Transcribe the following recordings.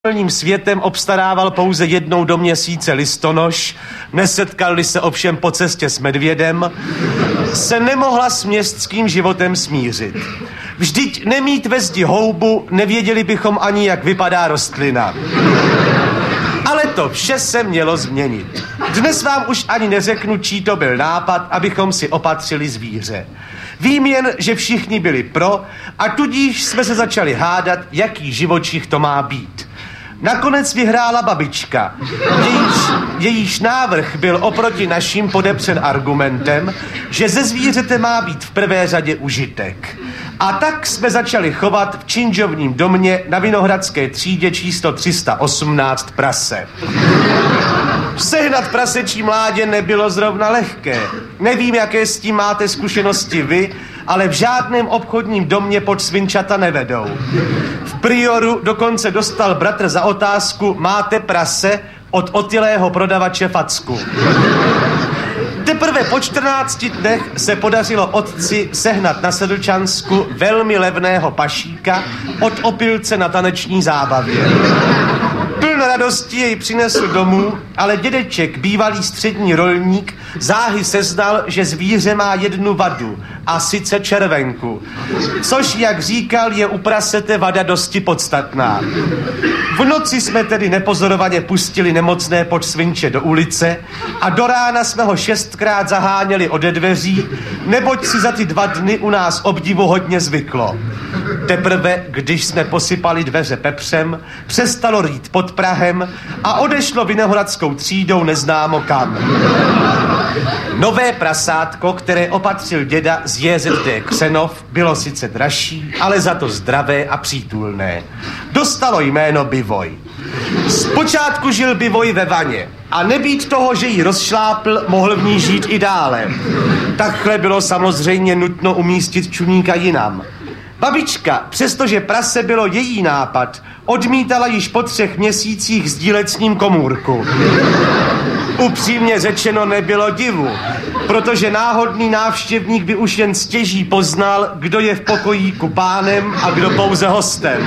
světem obstarával pouze jednou do měsíce listonoš, nesetkali se ovšem po cestě s medvědem, se nemohla s městským životem smířit. Vždyť nemít ve zdi houbu, nevěděli bychom ani, jak vypadá rostlina. Ale to vše se mělo změnit. Dnes vám už ani neřeknu, čí to byl nápad, abychom si opatřili zvíře. Vím jen, že všichni byli pro a tudíž jsme se začali hádat, jaký živočich to má být. Nakonec vyhrála babička, jejíž návrh byl oproti našim podepřen argumentem, že ze zvířete má být v prvé řadě užitek. A tak jsme začali chovat v činžovním domě na Vinohradské třídě číslo 318 prase. Sehnat prasečí mládě nebylo zrovna lehké. Nevím, jaké s tím máte zkušenosti vy, ale v žádném obchodním domě pod svinčata nevedou. V Prioru dokonce dostal bratr za otázku: máte prase? Od otylého prodavače facku. Teprve po 14 dnech se podařilo otci sehnat na Sedlčansku velmi levného pašíka od opilce na taneční zábavě. Pln radosti jej přinesl domů, ale dědeček, bývalý střední rolník, záhy seznal, že zvíře má jednu vadu, a sice červenku, což, jak říkal, je u prasete vada dosti podstatná. V noci jsme tedy nepozorovaně pustili nemocné podsvinče do ulice a do rána jsme ho 6krát zaháněli ode dveří, neboť si za ty 2 dny u nás obdivuhodně zvyklo. Teprve, když jsme posypali dveře pepřem, přestalo rýt pod prahem a odešlo Vinohradskou třídou neznámo kam. Nové prasátko, které opatřil děda z JZD Křenov, bylo sice dražší, ale za to zdravé a přítulné. Dostalo jméno Bivoj. Zpočátku žil Bivoj ve vaně a nebýt toho, že ji rozšlápl, mohl v ní žít i dále. Takhle bylo samozřejmě nutno umístit čuníka jinam. Babička, přestože prase bylo její nápad, odmítala již po 3 měsících sdílet s ním komůrku. Upřímně řečeno nebylo divu, protože náhodný návštěvník by už jen stěží poznal, kdo je v pokojíku pánem a kdo pouze hostem.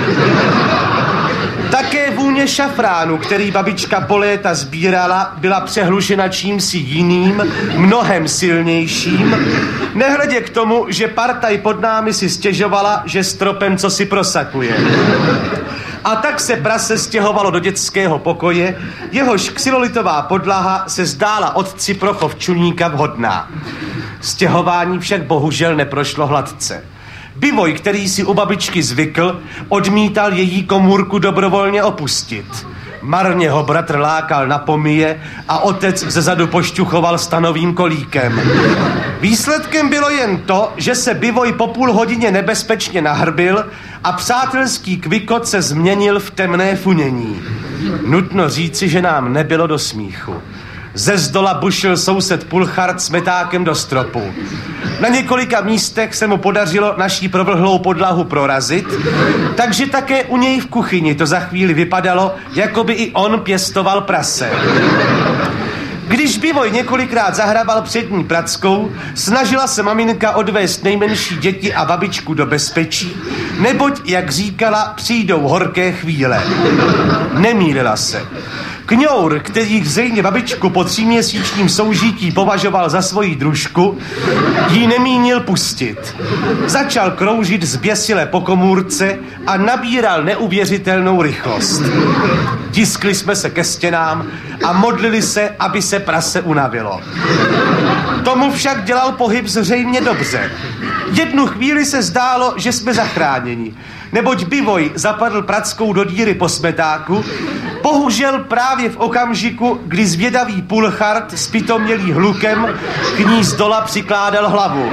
Také vůně šafránu, který babička po léta sbírala, byla přehlušena čímsi jiným, mnohem silnějším, nehledě k tomu, že partaj pod námi si stěžovala, že stropem cosi prosakuje. A tak se prase stěhovalo do dětského pokoje, jehož xylolitová podlaha se zdála otci pro chov čuníka vhodná. Stěhování však bohužel neprošlo hladce. Bivoj, který si u babičky zvykl, odmítal její komůrku dobrovolně opustit. Marně ho bratr lákal na pomije a otec zezadu pošťuchoval stanovým kolíkem. Výsledkem bylo jen to, že se Bivoj po půl hodině nebezpečně nahrbil a přátelský kvikot se změnil v temné funění. Nutno říci, že nám nebylo do smíchu. Ze zdola bušil soused Pulchart s metákem do stropu. Na několika místech se mu podařilo naší provlhlou podlahu prorazit, takže také u něj v kuchyni to za chvíli vypadalo, jako by i on pěstoval prase. Když Bivoj několikrát zahrabal přední prackou, snažila se maminka odvést nejmenší děti a babičku do bezpečí, neboť, jak říkala, přijdou horké chvíle. Nemýlila se. Kňour, který zřejmě babičku po 3měsíčním soužití považoval za svoji družku, jí nemínil pustit. Začal kroužit zběsile po komůrce a nabíral neuvěřitelnou rychlost. Tiskli jsme se ke stěnám a modlili se, aby se prase unavilo. Tomu však dělal pohyb zřejmě dobře. Jednu chvíli se zdálo, že jsme zachráněni, neboť Bivoj zapadl prackou do díry po smetáku, bohužel právě v okamžiku, kdy zvědavý Pulchart s pitomělý hlukem k ní zdola přikládal hlavu.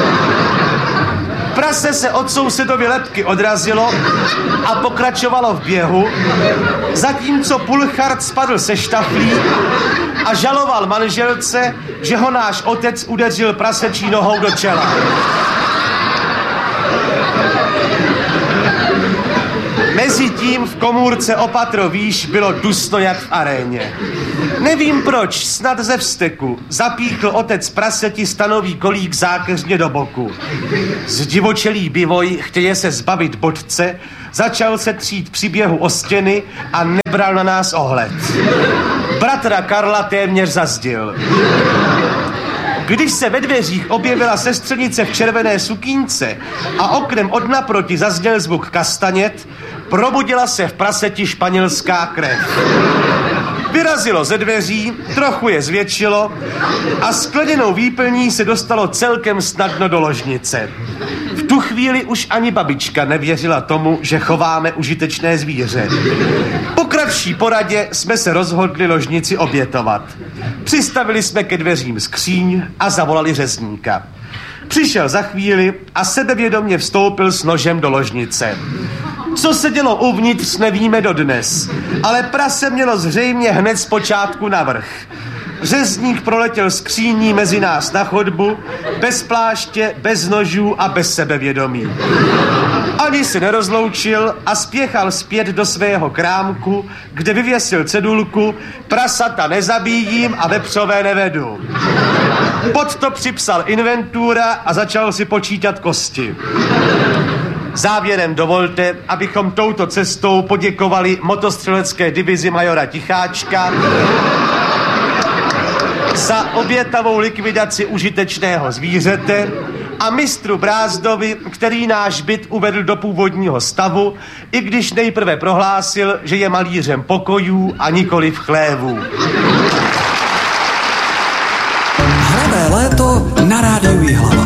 Prase se od sousedovy lebky odrazilo a pokračovalo v běhu, zatímco Pulchart spadl se štaflí a žaloval manželce, že ho náš otec udeřil prasečí nohou do čela. Mezitím v komůrce o patro výš bylo dusno jak v aréně. Nevím proč, snad ze vzteku, zapíchl otec praseti stanový kolík zákeřně do boku. Zdivočelý Bivoj, chtěje se zbavit bodce, začal se třít při běhu o stěny a nebral na nás ohled. Bratra Karla téměř zazdil. Když se ve dveřích objevila sestřenice v červené sukínce a oknem od naproti zazněl zvuk kastanět, probudila se v praseti španělská krev. Vyrazilo ze dveří, trochu je zvětšilo a skleněnou výplní se dostalo celkem snadno do ložnice. V tu chvíli už ani babička nevěřila tomu, že chováme užitečné zvíře. Po kratší poradě jsme se rozhodli ložnici obětovat. Přistavili jsme ke dveřím skříň a zavolali řezníka. Přišel za chvíli a sebevědomě vstoupil s nožem do ložnice. Co se dělo uvnitř, nevíme dodnes, ale prase mělo zřejmě hned zpočátku navrch. Řezník proletěl skříní mezi nás na chodbu, bez pláště, bez nožů a bez sebevědomí. Ani se nerozloučil a spěchal zpět do svého krámku, kde vyvěsil cedulku "Prasata nezabíjím a vepřové nevedu". Pod to připsal inventura a začal si počítat kosti. Závěrem dovolte, abychom touto cestou poděkovali motostřelecké divizi majora Ticháčka za obětavou likvidaci užitečného zvířete a mistru Brázdovi, který náš byt uvedl do původního stavu, i když nejprve prohlásil, že je malířem pokojů a nikoliv chlévů. Hravé léto na rádiu Jihlava.